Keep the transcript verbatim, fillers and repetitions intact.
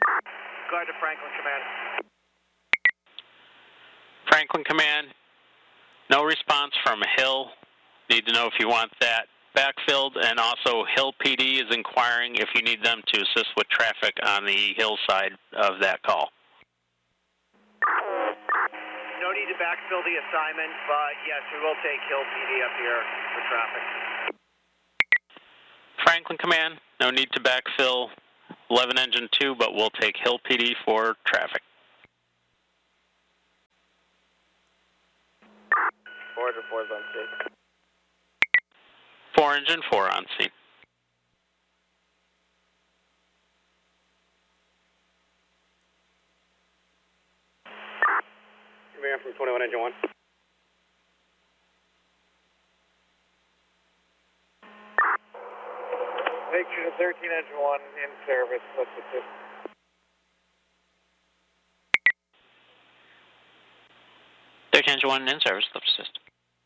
Go ahead to Franklin Command. Franklin Command, no response from Hill. Need to know if you want that backfilled, and also Hill P D is inquiring if you need them to assist with traffic on the Hill side of that call. No need to backfill the assignment, but yes, we will take Hill P D up here for traffic. Franklin Command, no need to backfill eleven engine two, but we'll take Hill P D for traffic. Four to four is on scene. Four engine, four on scene. Command from twenty-one engine one. Victor to thirteen engine one in service. Let's assist. thirteen engine one in service, let's assist.